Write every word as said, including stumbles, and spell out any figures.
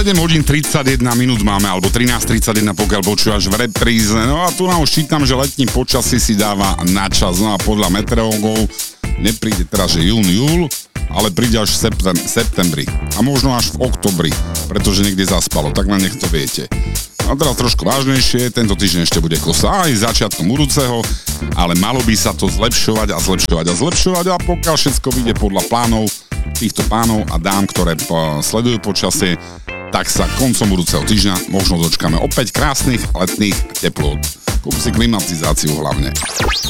sedem hodín tridsaťjeden minút máme, alebo trinásť tridsaťjeden, pokiaľ počúvaš v repríze. No a tu nám už čítam, že letní počasí si dáva na čas. No a podľa meteorológov nepríde teraz, že jún, júl, ale príde až v septem- septembri. A možno až v oktobri, pretože niekde zaspalo, tak na nech to viete. A teraz trošku vážnejšie, tento týždeň ešte bude kosa aj začiatkom budúceho, ale malo by sa to zlepšovať a zlepšovať a zlepšovať a pokiaľ všetko vyjde podľa plánov týchto pánov a dám, ktoré po, sledujú počasie, tak sa koncom budúceho týždňa možno dočkáme opäť krásnych letných teplôt. Kúp si klimatizáciu hlavne.